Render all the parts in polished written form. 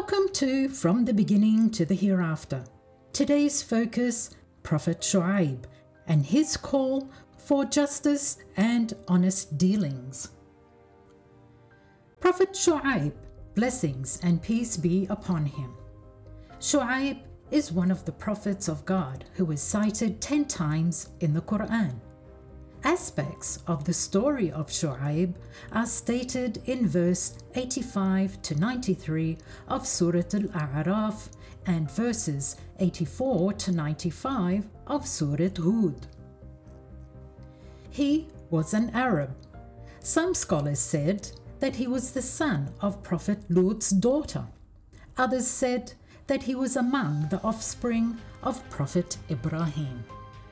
Welcome to From the Beginning to the Hereafter. Today's focus, Prophet Shu'aib and his call for justice and honest dealings. Prophet Shu'aib, blessings and peace be upon him. Shu'aib is one of the prophets of God who is cited 10 times in the Quran. Aspects of the story of Shu'aib are stated in verse 85 to 93 of Surah Al-A'raf and verses 84 to 95 of Surah Hud. He was an Arab. Some scholars said that he was the son of Prophet Lut's daughter. Others said that he was among the offspring of Prophet Ibrahim.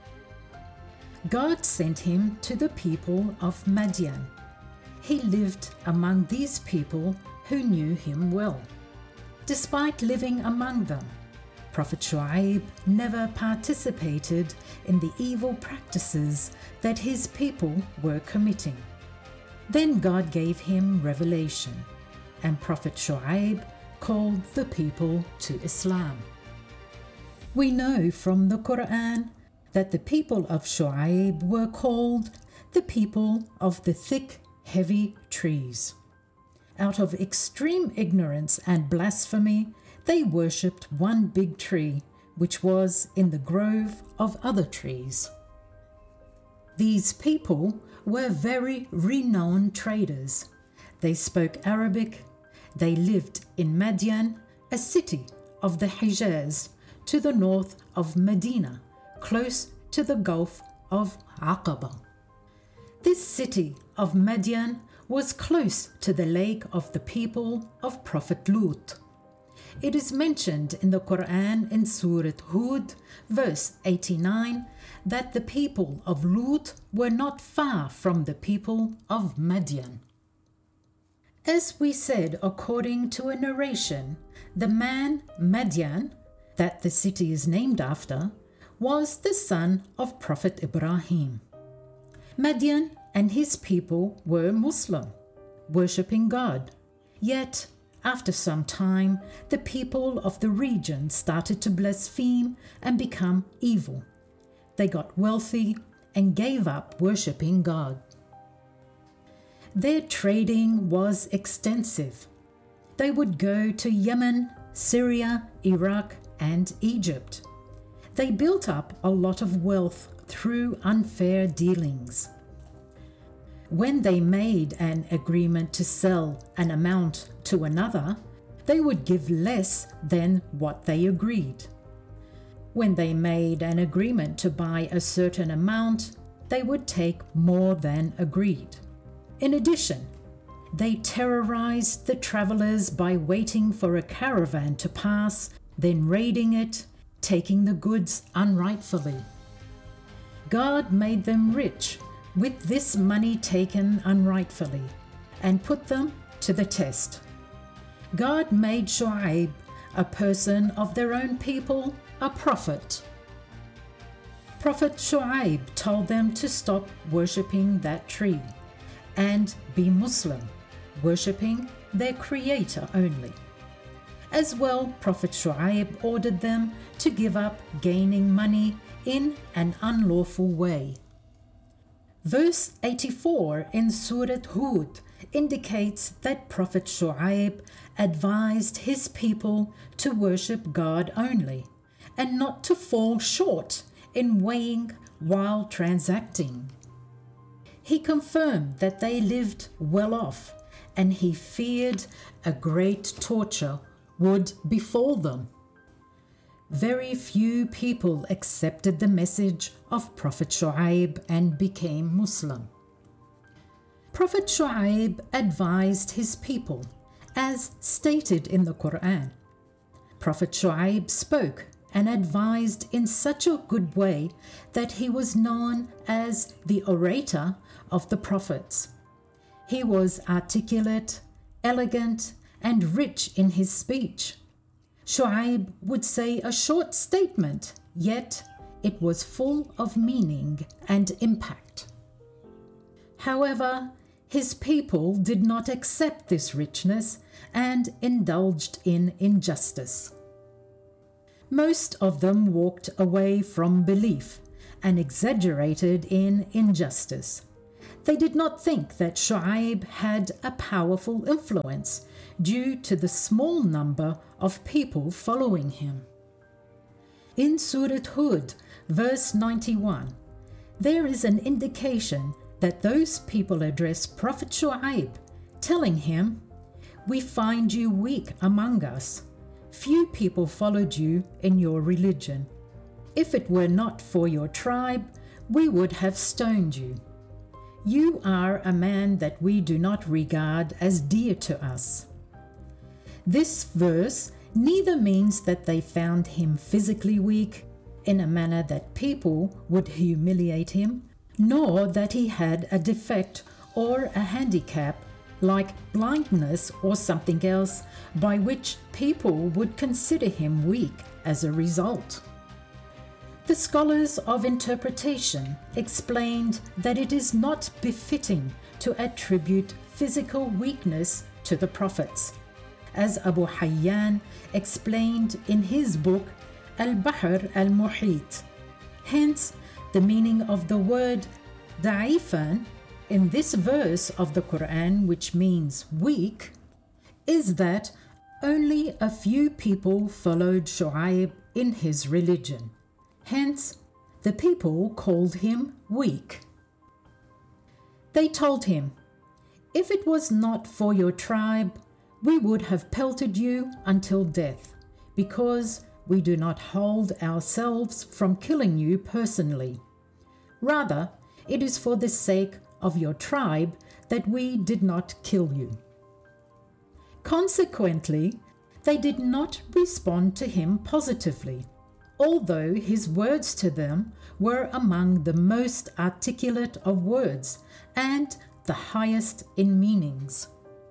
God sent him to the people of Madian. He lived among these people who knew him well. Despite living among them, Prophet Shu'aib never participated in the evil practices that his people were committing. Then God gave him revelation, and Prophet Shu'aib called the people to Islam. We know from the Quran that the people of Shu'aib were called the people of the thick, heavy trees. Out of extreme ignorance and blasphemy, they worshipped one big tree, which was in the grove of other trees. These people were very renowned traders. They spoke Arabic. They lived in Madian, a city of the Hijaz, to the north of Medina, close to the Gulf of Aqaba. This city of Madian was close to the lake of the people of Prophet Lut. It is mentioned in the Quran in Surah Hud, verse 89, that the people of Lut were not far from the people of Madian. As we said, according to a narration, the man Madian, that the city is named after, was the son of Prophet Ibrahim. Madian and his people were Muslim, worshipping God. Yet, after some time, the people of the region started to blaspheme and become evil. They got wealthy and gave up worshipping God. Their trading was extensive. They would go to Yemen, Syria, Iraq, and Egypt. They built up a lot of wealth through unfair dealings. When they made an agreement to sell an amount to another, they would give less than what they agreed. When they made an agreement to buy a certain amount, they would take more than agreed. In addition, they terrorized the travelers by waiting for a caravan to pass, then raiding it, taking the goods unrightfully. God made them rich with this money taken unrightfully and put them to the test. God made Shu'aib, a person of their own people, a prophet. Prophet Shu'aib told them to stop worshipping that tree and be Muslim, worshipping their Creator only. As well, Prophet Shu'aib ordered them to give up gaining money in an unlawful way. Verse 84 in Surah Hud indicates that Prophet Shu'aib advised his people to worship God only and not to fall short in weighing while transacting. He confirmed that they lived well off, and he feared a great torture would befall them. Very few people accepted the message of Prophet Shu'aib and became Muslim. Prophet Shu'aib advised his people, as stated in the Quran. Prophet Shu'aib spoke and advised in such a good way that he was known as the orator of the prophets. He was articulate, elegant, and rich in his speech. Shu'aib would say a short statement, yet it was full of meaning and impact. However, his people did not accept this richness and indulged in injustice. Most of them walked away from belief and exaggerated in injustice. They did not think that Shu'aib had a powerful influence due to the small number of people following him. In Surah Hud, verse 91, there is an indication that those people address Prophet Shu'aib, telling him, "We find you weak among us. Few people followed you in your religion. If it were not for your tribe, we would have stoned you. You are a man that we do not regard as dear to us." This verse neither means that they found him physically weak, in a manner that people would humiliate him, nor that he had a defect or a handicap like blindness or something else by which people would consider him weak as a result. The scholars of interpretation explained that it is not befitting to attribute physical weakness to the prophets, as Abu Hayyan explained in his book Al-Bahr al-Muhit. Hence, the meaning of the word da'ifan in this verse of the Quran, which means weak, is that only a few people followed Shu'aib in his religion. Hence, the people called him weak. They told him, "If it was not for your tribe, we would have pelted you until death, because we do not hold ourselves from killing you personally. Rather, it is for the sake of your tribe that we did not kill you." Consequently, they did not respond to him positively, although his words to them were among the most articulate of words and the highest in meanings.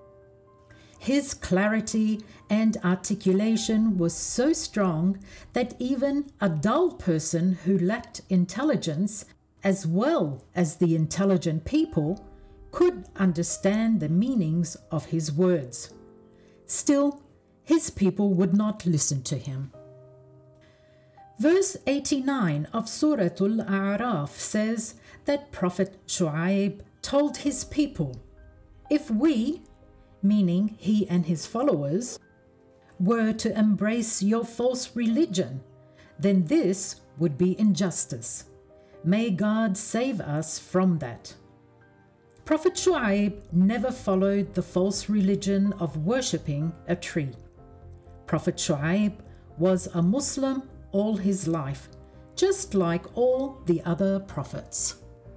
His clarity and articulation was so strong that even a dull person who lacked intelligence, as well as the intelligent people, could understand the meanings of his words. Still, his people would not listen to him. Verse 89 of Surah Al-A'raf says that Prophet Shu'aib told his people, "If we," meaning he and his followers, "were to embrace your false religion, then this would be injustice. May God save us from that." Prophet Shu'aib never followed the false religion of worshipping a tree. Prophet Shu'aib was a Muslim all his life, just like all the other prophets.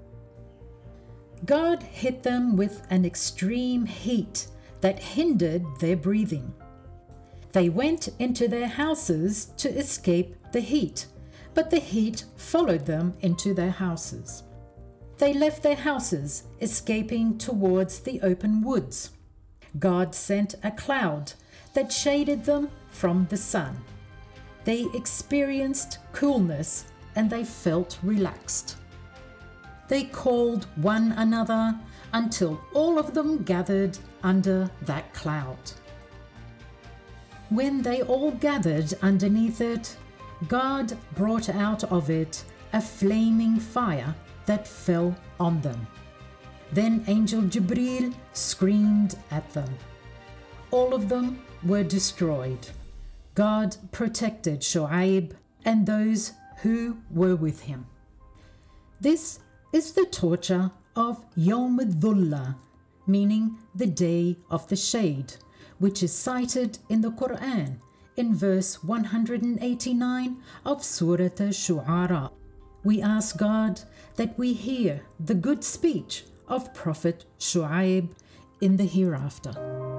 God hit them with an extreme heat that hindered their breathing. They went into their houses to escape the heat, but the heat followed them into their houses. They left their houses, escaping towards the open woods. God sent a cloud that shaded them from the sun. They experienced coolness and they felt relaxed. They called one another until all of them gathered under that cloud. When they all gathered underneath it, God brought out of it a flaming fire that fell on them. Then Angel Jibreel screamed at them. All of them were destroyed. God protected Shu'aib and those who were with him. This is the torture of Yawm al-Dhulla, meaning the day of the shade, which is cited in the Quran in verse 189 of Surah Ash-Shu'ara. We ask God that we hear the good speech of Prophet Shu'aib in the hereafter.